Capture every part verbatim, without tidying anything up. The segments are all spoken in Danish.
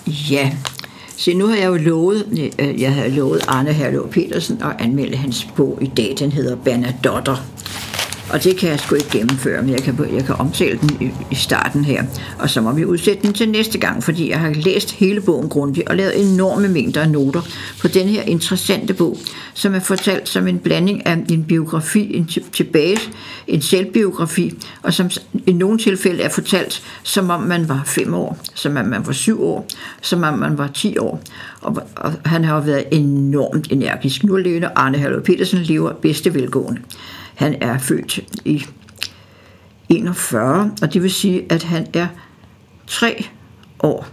Ja, så nu har jeg jo lovet, jeg har lovet Arne Herløv Petersen at anmelde hans bog i dag. Den hedder Bernadotter. Og det kan jeg sgu ikke gennemføre, men jeg kan, jeg kan omtale den i, i starten her. Og så må vi udsætte den til næste gang, fordi jeg har læst hele bogen grundigt og lavet enorme mængder af noter på den her interessante bog, som er fortalt som en blanding af en biografi, en tilbage, en selvbiografi, og som i nogle tilfælde er fortalt, som om man var fem år, som om man var syv år, som om man var ti år. Og, og han har været enormt energisk. Nu lever Arne Herløv Petersen lever bedste velgående. Han er født i enogfyrre, og det vil sige, at han er tre år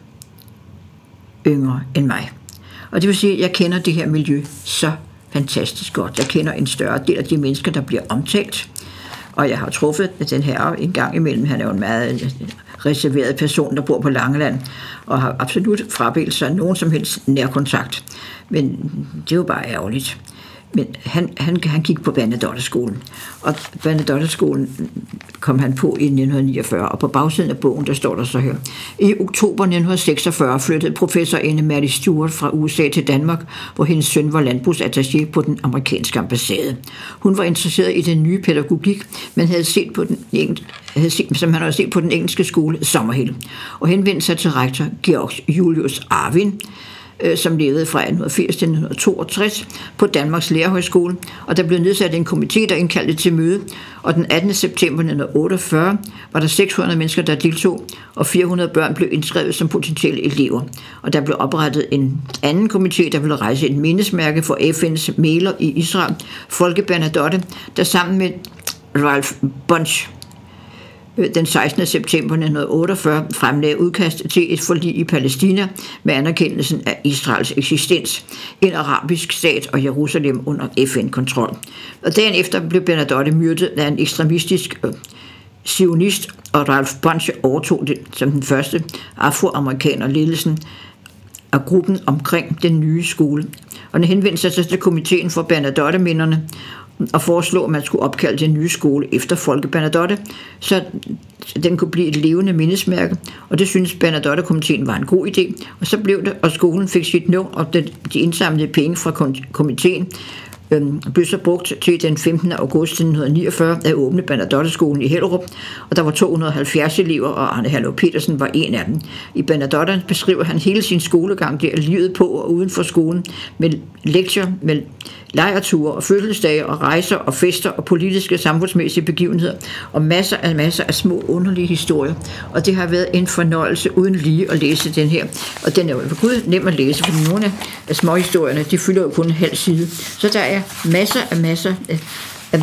yngre end mig. Og det vil sige, at jeg kender det her miljø så fantastisk godt. Jeg kender en større del af de mennesker, der bliver omtalt, og jeg har truffet den her en gang imellem. Han er jo en meget reserveret person, der bor på Langeland, og har absolut frabedt sig nogen som helst nærkontakt. Men det er jo bare ærgerligt. Men han, han, han gik på Bernadotteskolen, og Bernadotteskolen kom han på i nitten niogfyrre, og på bagsiden af bogen, der står der så her: i oktober nitten seksogfyrre flyttede professor Anne Mary Stuart fra U S A til Danmark, hvor hendes søn var landbrugsattaché på den amerikanske ambassade. Hun var interesseret i den nye pædagogik, men havde set på den engelske, havde set, som han havde set på den engelske skole Sommerhill, og henvendte sig til rektor Georg Julius Arvin, som levede fra atten firs til nitten toogtres på Danmarks Lærerhøjskole, og der blev nedsat en komité, der indkaldte til møde, og den attende september nitten otteogfyrre var der seks hundrede mennesker, der deltog, og fire hundrede børn blev indskrevet som potentielle elever. Og der blev oprettet en anden komité, der ville rejse et mindesmærke for F N's mægler i Israel, Folke Bernadotte, der sammen med Ralph Bunche den sekstende september nitten otteogfyrre fremlagde udkast til et forlig i Palæstina med anerkendelsen af Israels eksistens, en arabisk stat og Jerusalem under F N-kontrol. Og dagen efter blev Bernadotte myrdet af en ekstremistisk øh, zionist, og Ralph Bunche overtog det som den første afroamerikaner ledelsen af gruppen omkring den nye skole. Og den henvendte sig til komiteen for Bernadotte-minderne og foreslog, at man skulle opkalde den nye skole efter Folke Bernadotte, så den kunne blive et levende mindesmærke, og det synes Bernadotte-komiteen var en god idé, og så blev det, og skolen fik sit navn, og de indsamlede penge fra komiteen øhm, blev så brugt til den femtende august nitten niogfyrre at åbne Bernadotte-skolen i Hellerup, og der var to hundrede og halvfjerds elever, og Arne Herløv Petersen var en af dem. I Bernadotte beskriver han hele sin skolegang, der livet på og uden for skolen, med lektier, med lejreture og fødselsdage og rejser og fester og politiske samfundsmæssige begivenheder og masser af masser af små underlige historier. Og det har været en fornøjelse uden lige at læse den her. Og den er jo for gud nem at læse, for nogle af småhistorierne, de fylder jo kun en halv side. Så der er masser af masser af, af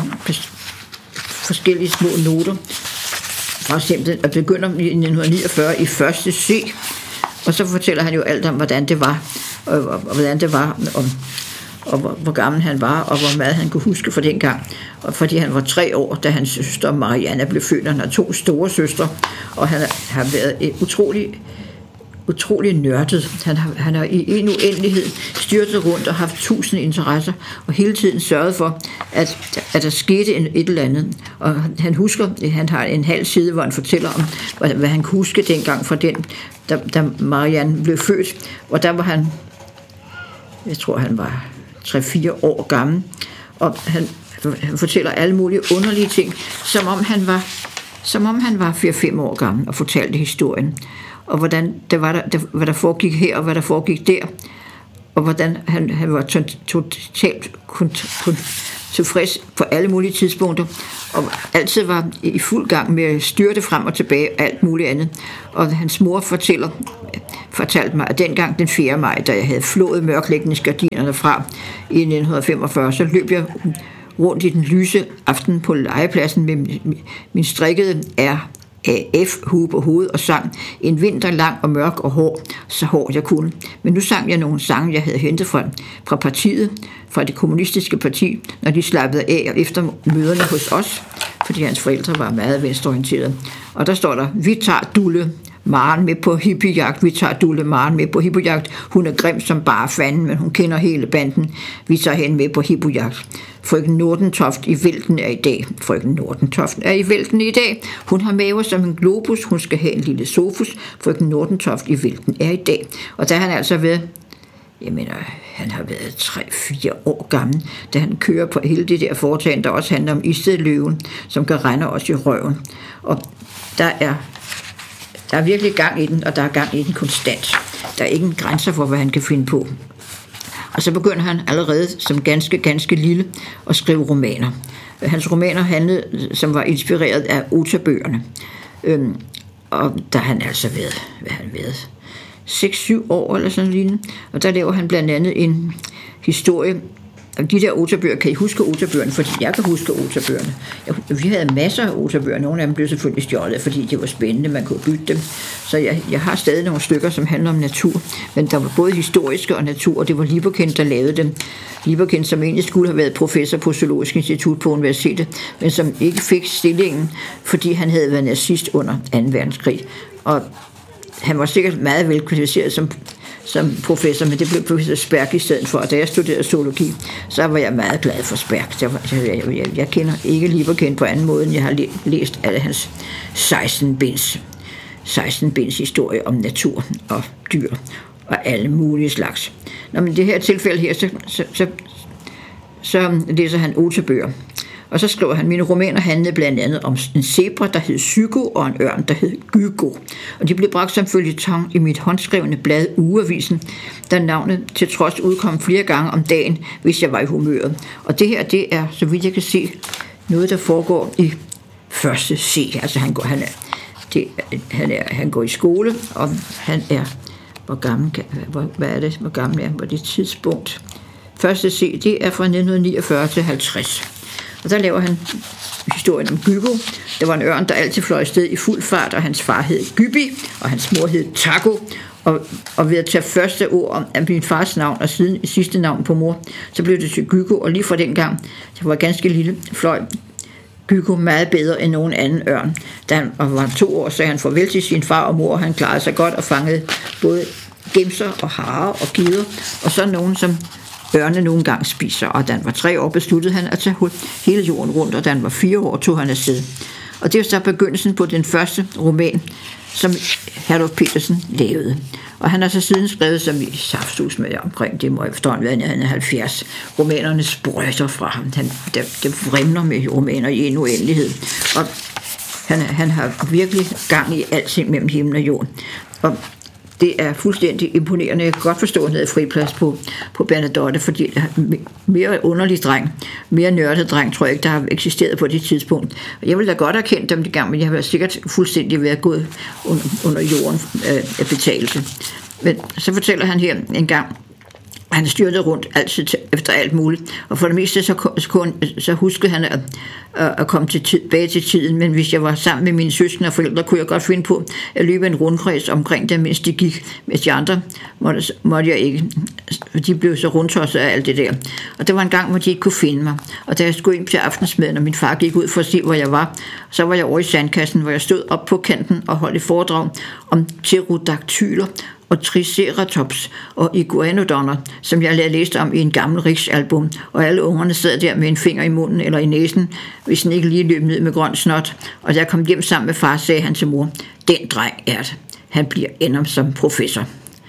forskellige små noter. For eksempel at begynder i nitten niogfyrre i første C, og så fortæller han jo alt om, hvordan det var, og, og, og hvordan det var om og hvor, hvor gammel han var, og hvor meget han kunne huske fra dengang. Og fordi han var tre år, da hans søster Marianne blev født, og han har to store søstre, og han har været utrolig, utrolig nørdet. Han har, han har i en uendelighed styrtet rundt og haft tusind interesser, og hele tiden sørget for, at, at der skete en, et eller andet. Og han husker, han har en halv side, hvor han fortæller om, hvad, hvad han kunne huske dengang fra den, da, da Marianne blev født, og der var han, jeg tror han var tre-fire år gammel, og han, han fortæller alle mulige underlige ting, som om han var, som om han var fire-fem år gammel og fortalte historien, og hvordan det var der, der, hvad der foregik her og hvad der foregik der, og hvordan han, han var totalt tilfreds på alle mulige tidspunkter, og altid var i fuld gang med at styrte frem og tilbage og alt muligt andet. Og hans mor fortæller, fortalte mig, at dengang den fjerde maj, da jeg havde flået mørklægningsgardinerne fra i nitten femogfyrre, så løb jeg rundt i den lyse aften på legepladsen med min strikkede R A F-hue på hovedet og sang en vinter lang og mørk og hård, så hård jeg kunne. Men nu sang jeg nogle sange, jeg havde hentet fra, fra partiet, fra det kommunistiske parti, når de slappede af efter møderne hos os, fordi hans forældre var meget venstreorienterede. Og der står der: vi tager Dulle, Maren med på hippiejagt. Vi tager Dulle Maren med på hippiejagt. Hun er grim som bare fanden, men hun kender hele banden. Vi tager hende med på hippiejagt. Frøken Nordentoft i vælten er i dag. Frøken Nordentoft er i vælten i dag. Hun har maver som en globus. Hun skal have en lille sofus. Frøken Nordentoft i vælten er i dag. Og der har han altså været, jeg mener, han har været tre fire år gammel, da han kører på hele det der foretagende, der også handler om Istedløven, som kan rende os i røven. Og der er, der er virkelig gang i den, og der er gang i den konstant. Der er ingen grænser for, hvad han kan finde på. Og så begynder han allerede som ganske, ganske lille at skrive romaner. Hans romaner handlede, som var inspireret af Otabøgerne. Øhm, og der har han altså været, hvad han været, seks syv år eller sådan lignende. Og der laver han blandt andet en historie. De der Otabøger, kan I huske Otabøgerne? Fordi jeg kan huske Otabøgerne. Vi havde masser af Otabøger. Nogle af dem blev selvfølgelig stjålet, fordi det var spændende, man kunne bytte dem. Så jeg, jeg har stadig nogle stykker, som handler om natur. Men der var både historiske og natur, og det var Lieberkind, der lavede dem. Lieberkind, som egentlig skulle have været professor på Zoologisk Institut på universitetet, men som ikke fik stillingen, fordi han havde været nazist under anden verdenskrig. Og han var sikkert meget velkvalificeret som som professor, men det blev professor Spærk i stedet for, og da jeg studerede zoologi, så var jeg meget glad for Spærk. Jeg, jeg, jeg, jeg kender ikke Lieberkind på anden måde, end jeg har læst alle hans seksten binds, seksten binds historie om natur og dyr og alle mulige slags. Nå, men i det her tilfælde her, så, så, så, så læser han Otabøger. Og så skriver han, mine romaner handlede blandt andet om en zebra, der hed Psyko, og en ørn, der hed Gygo. Og de blev bragt som føljeton i mit håndskrevne blad Ugeavisen, da navnet til trods udkom flere gange om dagen, hvis jeg var i humøret. Og det her, det er, så vidt jeg kan se, noget, der foregår i første C. Altså han går, han er, det, han er, han går i skole, og han er, hvor gammel, hvor, hvad er det, hvor gammel er han på det tidspunkt? Første C, det er fra nitten niogfyrre til halvtreds. Og der laver han historien om Gygo. Der var en ørn, der altid fløj afsted i fuld fart, og hans far hed Gybi, og hans mor hed Taco. Og, og ved at tage første ord om af min fars navn, og siden sidste navn på mor, så blev det til Gygo, og lige fra den gang, det var ganske lille, fløj Gygo meget bedre end nogen anden ørn. Da han var to år, så han farvel til sin far og mor, og han klarede sig godt og fangede både gemser og harer og gider, og så nogen, som ørne nogle gange spiser, og da han var tre år, besluttede han at tage hele jorden rundt, og da han var fire år, tog han afsted. Og det var så begyndelsen på den første roman, som Herluf Petersen lavede. Og han har så siden skrevet som i saftsus med omkring, det må efterhånden være nærmere halvfjerds. Romanerne sprøjter fra ham. Han, der, der vrimler med romaner i en uendelighed. Og han, han har virkelig gang i alting mellem himmel og jord. Og det er fuldstændig imponerende. Jeg kan godt forstå, at han havde friplads på, på Bernadotte, fordi det er mere underlig dreng, mere nørdet dreng, tror jeg ikke, der har eksisteret på det tidspunkt. Og jeg ville da godt have kendt dem det gang, men jeg har sikkert fuldstændig været gået under, under jorden øh, af betalelse. Men så fortæller han her en gang, han styrtede rundt altid efter alt muligt, og for det meste så, så, så huskede han at, at komme tilbage til tiden, men hvis jeg var sammen med mine søskende og forældre, kunne jeg godt finde på at løbe en rundkreds omkring dem, mens de gik, mens de andre måtte, måtte jeg ikke. De blev så rundtosset af alt det der. Og der var en gang, hvor de ikke kunne finde mig, og da jeg skulle ind til aftensmaden, og min far gik ud for at se, hvor jeg var, så var jeg over i sandkassen, hvor jeg stod op på kanten og holdt et foredrag om pterodaktyler og triceratops og iguanodonner, som jeg havde læst om i en gammel Rigsalbum, og alle ungerne sad der med en finger i munden eller i næsen, hvis den ikke lige løb ned med grøn snot. Og da jeg kom hjem sammen med far, sagde han til mor, den dreng er det. Han bliver ender som professor.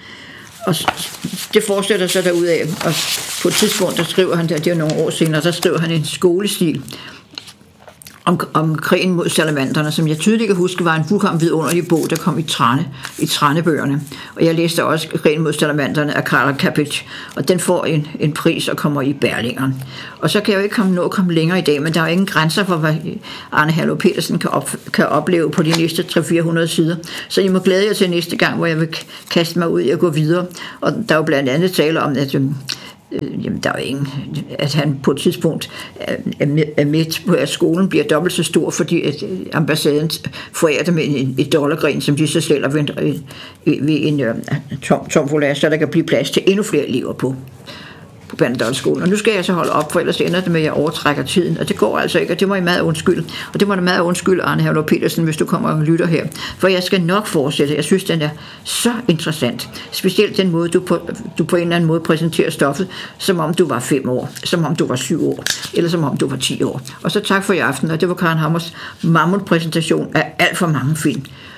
Og det fortsætter så derudaf, og på et tidspunkt, der skriver han, det er nogle år senere, der skriver han en skolestil, Om, om krigen mod salamanderne, som jeg tydeligt kan huske, var en fuldkommen vidunderlig bog, der kom i Trane, i Tranebøgerne. Og jeg læste også krigen mod salamanderne af Karl Kapitsch, og den får en, en pris og kommer i Berlingeren. Og så kan jeg jo ikke komme, nå at komme længere i dag, men der er jo ingen grænser for, hvad Arne Herluf Petersen kan, op, kan opleve på de næste tre til fire hundrede sider. Så I må glæde jer til næste gang, hvor jeg vil kaste mig ud og gå videre. Og der er jo blandt andet tale om, at jamen, der er jo ingen, at han på et tidspunkt er med på, at skolen bliver dobbelt så stor, fordi at ambassaden forærer dem en, et dollargrin, som de så sælger ved en, ved en tom, tom forlag, så der kan blive plads til endnu flere elever på. på Bernadotteskolen. Og nu skal jeg så holde op, for ellers ender det med, at jeg overtrækker tiden. Og det går altså ikke, og det må I meget undskylde. Og det må du meget undskylde, Arne Herlov Petersen, hvis du kommer og lytter her. For jeg skal nok fortsætte. Jeg synes, den er så interessant. Specielt den måde, du på, du på en eller anden måde præsenterer stoffet, som om du var fem år, som om du var syv år, eller som om du var ti år. Og så tak for i aften, og det var Karen Hammers mammutpræsentation af alt for mange film.